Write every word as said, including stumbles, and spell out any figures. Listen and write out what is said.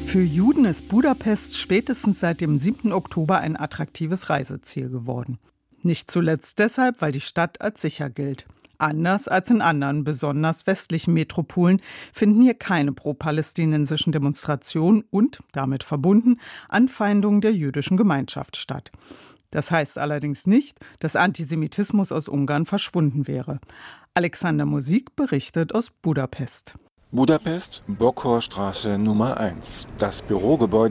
Für Juden ist Budapest spätestens seit dem siebten Oktober ein attraktives Reiseziel geworden. Nicht zuletzt deshalb, weil die Stadt als sicher gilt. Anders als in anderen, besonders westlichen Metropolen, finden hier keine pro-palästinensischen Demonstrationen und, damit verbunden, Anfeindungen der jüdischen Gemeinschaft statt. Das heißt allerdings nicht, dass Antisemitismus aus Ungarn verschwunden wäre. Alexander Musik berichtet aus Budapest. Budapest, Bokor Straße Nummer eins. Das Bürogebäude